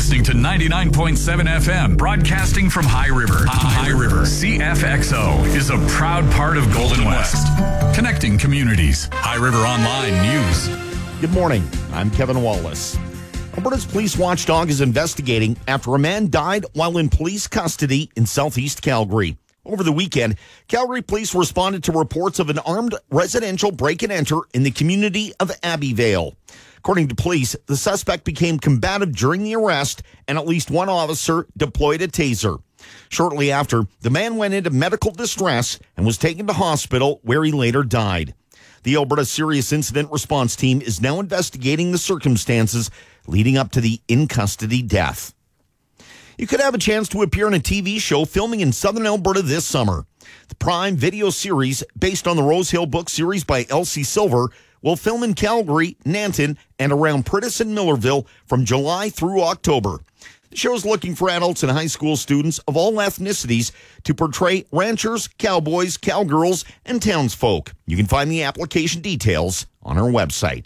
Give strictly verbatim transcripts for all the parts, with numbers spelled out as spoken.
listening to ninety-nine point seven F M, broadcasting from High River. High River. C F X O is a proud part of Golden West, connecting communities. High River Online News. Good morning. I'm Kevin Wallace. Alberta's police watchdog is investigating after a man died while in police custody in southeast Calgary. Over the weekend, Calgary police responded to reports of an armed residential break-and-enter in the community of Abbeyvale. According to police, the suspect became combative during the arrest, and at least one officer deployed a taser. Shortly after, the man went into medical distress and was taken to hospital, where he later died. The Alberta Serious Incident Response Team is now investigating the circumstances leading up to the in-custody death. You could have a chance to appear in a T V show filming in southern Alberta this summer. The Prime video series, based on the Rosehill book series by Elsie Silver, will film in Calgary, Nanton, and around Pritis and Millerville from July through October. The show is looking for adults and high school students of all ethnicities to portray ranchers, cowboys, cowgirls, and townsfolk. You can find the application details on our website.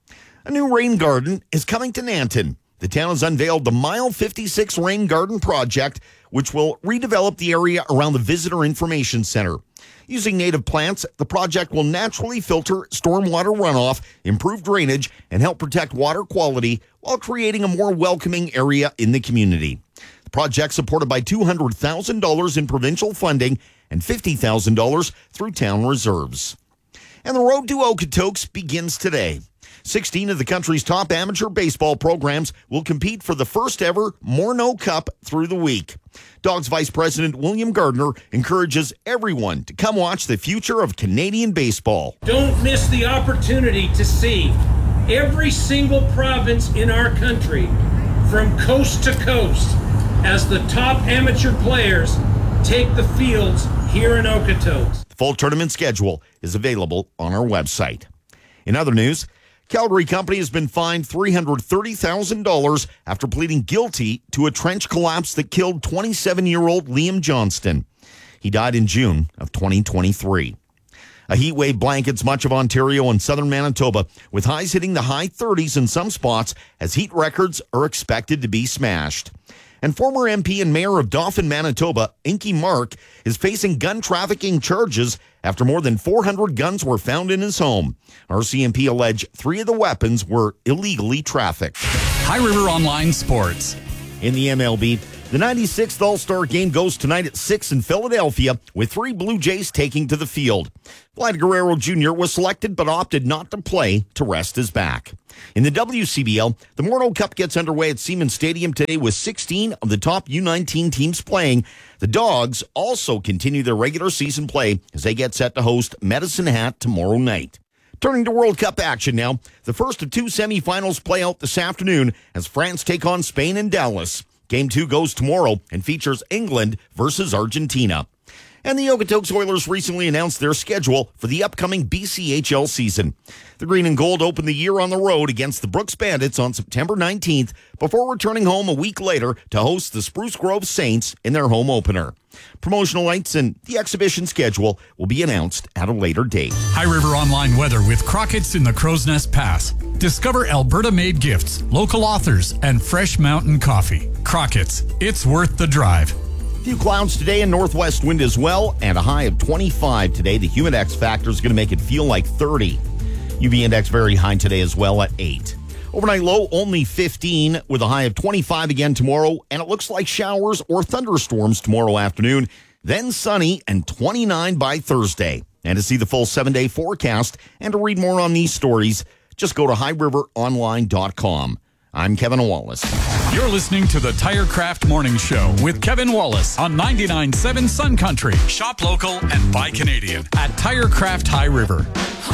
A new rain garden is coming to Nanton. The town has unveiled the Mile fifty-six Rain Garden Project, which will redevelop the area around the Visitor Information Center. Using native plants, the project will naturally filter stormwater runoff, improve drainage, and help protect water quality while creating a more welcoming area in the community. The project supported by two hundred thousand dollars in provincial funding and fifty thousand dollars through town reserves. And the road to Okotoks begins today. sixteen of the country's top amateur baseball programs will compete for the first ever Morneau Cup through the week. Dogs Vice President William Gardner encourages everyone to come watch the future of Canadian baseball. Don't miss the opportunity to see every single province in our country from coast to coast as the top amateur players take the fields here in Okotoks. The full tournament schedule is available on our website. In other news, Calgary company has been fined three hundred thirty thousand dollars after pleading guilty to a trench collapse that killed twenty-seven-year-old Liam Johnston. He died in June of twenty twenty-three. A heat wave blankets much of Ontario and southern Manitoba, with highs hitting the high thirties in some spots as heat records are expected to be smashed. And former M P and mayor of Dauphin, Manitoba, Inky Mark, is facing gun trafficking charges after more than four hundred guns were found in his home. R C M P allege three of the weapons were illegally trafficked. High River Online Sports. In the M L B, the ninety-sixth All-Star Game goes tonight at six in Philadelphia, with three Blue Jays taking to the field. Vlad Guerrero Junior was selected but opted not to play to rest his back. In the W C B L, the Morneau Cup gets underway at Siemens Stadium today with sixteen of the top U nineteen teams playing. The Dogs also continue their regular season play as they get set to host Medicine Hat tomorrow night. Turning to World Cup action now, the first of two semifinals play out this afternoon as France take on Spain in Dallas. Game two goes tomorrow and features England versus Argentina. And the Okotoks Oilers recently announced their schedule for the upcoming B C H L season. The Green and Gold opened the year on the road against the Brooks Bandits on September nineteenth before returning home a week later to host the Spruce Grove Saints in their home opener. Promotional nights and the exhibition schedule will be announced at a later date. High River Online weather with Crockett's in the Crow's Nest Pass. Discover Alberta-made gifts, local authors, and fresh mountain coffee. Crockett's, it's worth the drive. Few clouds today and northwest wind as well, and a high of twenty-five today. The humid X factor is going to make it feel like thirty. U V index very high today as well at eight. Overnight low only fifteen with a high of twenty-five again tomorrow, and it looks like showers or thunderstorms tomorrow afternoon. Then sunny and twenty-nine by Thursday. And to see the full seven-day forecast and to read more on these stories, just go to high river online dot com. I'm Kevin Wallace. You're listening to the TireCraft Morning Show with Kevin Wallace on ninety-nine point seven Sun Country. Shop local and buy Canadian at TireCraft High River.